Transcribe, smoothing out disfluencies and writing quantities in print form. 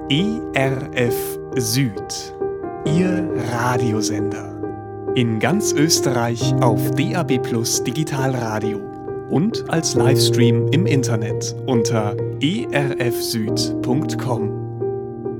ERF Süd, Ihr Radiosender. In ganz Österreich auf DAB+ Digitalradio und als Livestream im Internet unter erfsüd.com.